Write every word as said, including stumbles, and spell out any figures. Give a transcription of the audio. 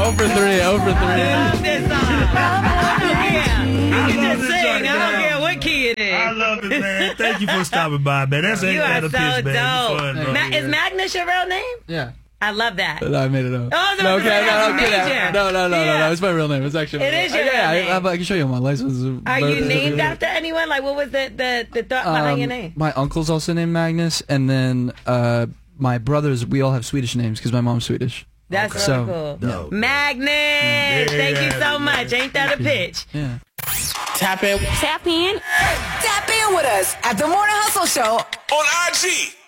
over three, over three. I love this song. Yeah. You can just sing. I don't care what key it is. I love it, man. Thank you for stopping by, man. That's You are so pitch, man. dope. Fun, bro. Ma- is Magnus your real name? Yeah. I love that. No, I made it up. Oh, no, okay, no, no, major. okay, no, no, no, Yeah. no, no, it's my real name. It's actually It is your uh, yeah, real name. I, I, I can show you on my license. Are you named after anyone? Like, what was the the, the thought behind um, your name? My uncle's also named Magnus, and then uh, my brothers, we all have Swedish names because my mom's Swedish. That's okay. really so, cool. No. Magnus, Yeah, thank you so man. much. Ain't that a pitch? Yeah. Tap in. Tap in. Tap in with us at the Morning Hustle Show On I G.